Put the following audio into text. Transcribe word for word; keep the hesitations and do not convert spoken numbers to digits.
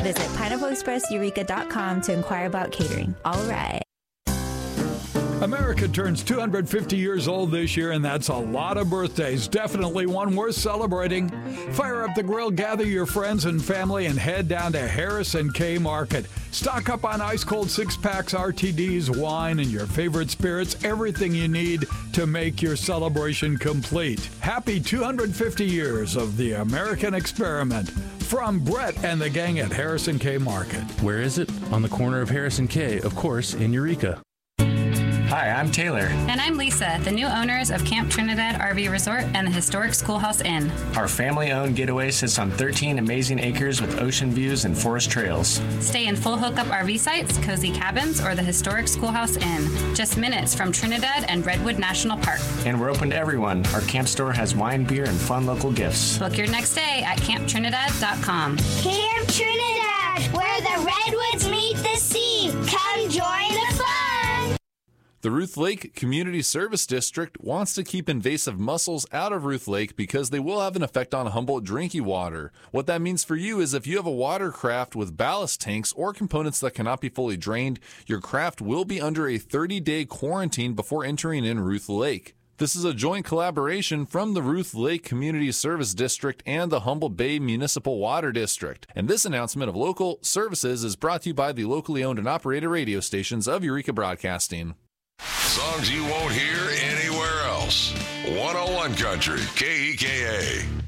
Visit pineapple express eureka dot com to inquire about catering. All right. America turns two hundred fifty years old this year, and that's a lot of birthdays. Definitely one worth celebrating. Fire up the grill, gather your friends and family, and head down to Harrison K Market. Stock up on ice-cold six-packs, R T Ds, wine, and your favorite spirits, everything you need to make your celebration complete. Happy two hundred fifty years of the American experiment. From Brett and the gang at Harrison K Market. Where is it? On the corner of Harrison K, of course, in Eureka. Hi, I'm Taylor. And I'm Lisa, the new owners of Camp Trinidad R V Resort and the historic Schoolhouse Inn. Our family-owned getaway sits on thirteen amazing acres with ocean views and forest trails. Stay in full hookup R V sites, cozy cabins, or the historic Schoolhouse Inn. Just minutes from Trinidad and Redwood National Park. And we're open to everyone. Our camp store has wine, beer, and fun local gifts. Book your next day at camp trinidad dot com. Camp Trinidad, where the redwoods meet the sea. Come join the fun. The Ruth Lake Community Service District wants to keep invasive mussels out of Ruth Lake because they will have an effect on Humboldt drinking water. What that means for you is if you have a watercraft with ballast tanks or components that cannot be fully drained, your craft will be under a thirty-day quarantine before entering in Ruth Lake. This is a joint collaboration from the Ruth Lake Community Service District and the Humboldt Bay Municipal Water District. And this announcement of local services is brought to you by the locally owned and operated radio stations of Eureka Broadcasting. Songs you won't hear anywhere else. one oh one Country, K E K A.